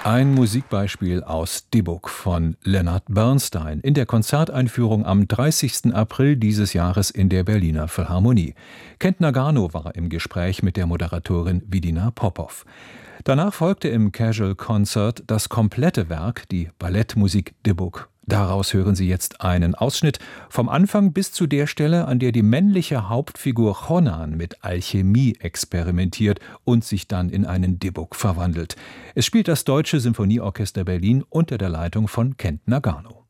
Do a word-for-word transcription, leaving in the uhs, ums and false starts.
Ein Musikbeispiel aus Dybbuk von Leonard Bernstein in der Konzerteinführung am dreißigsten April dieses Jahres in der Berliner Philharmonie. Kent Nagano war im Gespräch mit der Moderatorin Vidina Popov. Danach folgte im Casual Concert das komplette Werk, die Ballettmusik Dybbuk. Daraus hören Sie jetzt einen Ausschnitt vom Anfang bis zu der Stelle, an der die männliche Hauptfigur Chonan mit Alchemie experimentiert und sich dann in einen Dybbuk verwandelt. Es spielt das Deutsche Symphonieorchester Berlin unter der Leitung von Kent Nagano.